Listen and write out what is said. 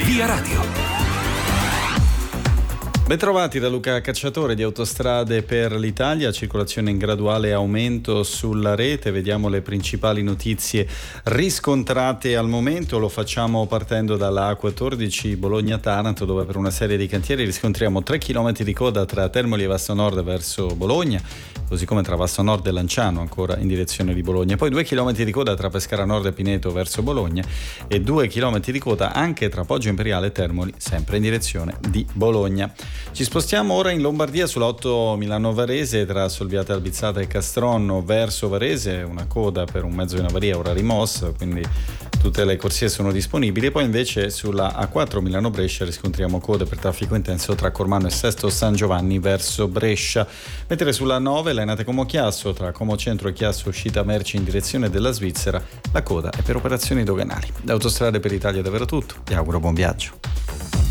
Via Radio. Bentrovati da Luca Cacciatore di Autostrade per l'Italia, circolazione in graduale aumento sulla rete. Vediamo le principali notizie riscontrate al momento. Lo facciamo partendo dalla A14 Bologna-Taranto, dove per una serie di cantieri riscontriamo 3 km di coda tra Termoli e Vasto Nord verso Bologna, così come tra Vasto Nord e Lanciano ancora in direzione di Bologna. Poi 2 km di coda tra Pescara Nord e Pineto verso Bologna e 2 km di coda anche tra Poggio Imperiale e Termoli, sempre in direzione di Bologna. Ci spostiamo ora in Lombardia sulla 8 Milano-Varese tra Solviate Albizzata e Castronno verso Varese, una coda per un mezzo in avaria ora rimossa, quindi tutte le corsie sono disponibili. E poi invece sulla A4 Milano-Brescia riscontriamo code per traffico intenso tra Cormano e Sesto San Giovanni verso Brescia, mentre sulla 9 Lainate Como Chiasso tra Como Centro e Chiasso uscita merci in direzione della Svizzera la coda è per operazioni doganali. Da Autostrade per l'Italia è davvero tutto, vi auguro buon viaggio.